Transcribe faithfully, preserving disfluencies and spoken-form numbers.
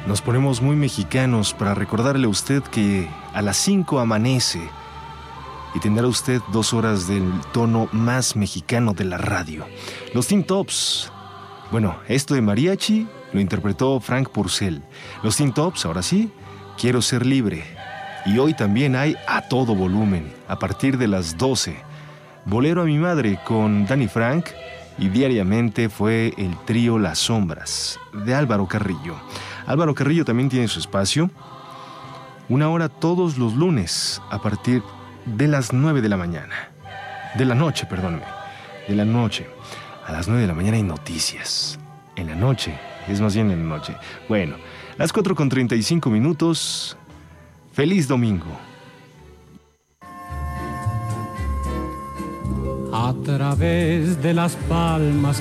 Nos ponemos muy mexicanos para recordarle a usted que a las cinco amanece y tendrá usted dos horas del tono más mexicano de la radio. Los Teen Tops. Bueno, esto de mariachi lo interpretó Frank Purcell. Los Teen Tops, ahora sí, Quiero Ser Libre. Y hoy también hay A Todo Volumen, a partir de las doce. Bolero a mi madre con Danny Frank. Y diariamente fue el trío Las Sombras, de Álvaro Carrillo. Álvaro Carrillo también tiene su espacio. Una hora todos los lunes, a partir de las nueve de la mañana. De la noche, perdóneme. De la noche. A las nueve de la mañana hay noticias. En la noche, es más bien en la noche. Bueno, las cuatro con treinta y cinco minutos. Feliz domingo. A través de las palmas